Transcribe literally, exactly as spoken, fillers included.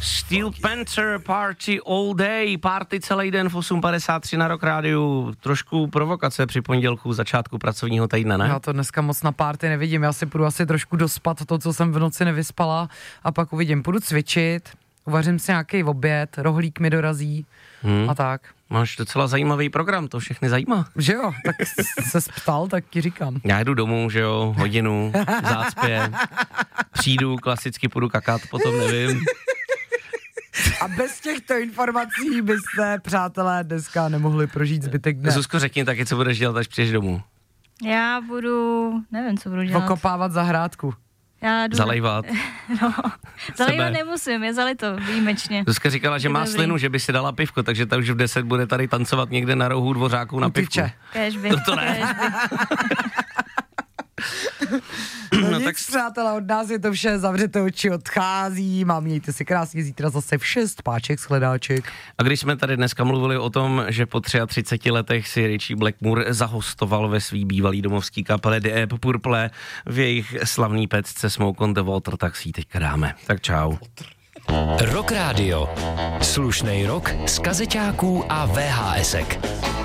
Steel Panther Party all day, party celý den v osm padesát tři na Rock Rádiu. Trošku provokace při pondělku, začátku pracovního týdne, ne? Já to dneska moc na party nevidím, já si půjdu asi trošku dospat to, co jsem v noci nevyspala a pak uvidím, půjdu cvičit, uvařím si nějaký oběd, rohlík mi dorazí hmm. a tak. Máš docela zajímavý program, to všechny zajímá. Že jo, tak se ptal, tak ti říkám. Já jdu domů, že jo, hodinu, v zácpě, přijdu, klasicky půjdu kakat, potom nevím. A bez těchto informací byste, přátelé, dneska nemohli prožít zbytek dne. Zuzko, řekni taky, co budeš dělat, až přijdeš domů. Já budu, nevím, co budu dělat. Okopávat zahrádku. Já jdu... Zalejvat. No, zalejvat nemusím, je zalito, výjimečně. Zuzka říkala, že má dobrý. Slinu, že by si dala pivko, takže ta už v deset bude tady tancovat někde na rohu dvořáků na pivku. Kéžby. To, to ne. No, no nic, tak... přátelé, od nás je to vše, zavřete oči, odcházím a mějte si krásně zítra zase v šest, páček, shledáček. A když jsme tady dneska mluvili o tom, že po třiceti třech letech si Richie Blackmore zahostoval ve svý bývalý domovský kapele The Deep Purple v jejich slavný pecce Smoke on the Water, tak si ji teďka dáme. Tak čau. Rock Radio. Slušnej rock z kazeťáků a vé há esek.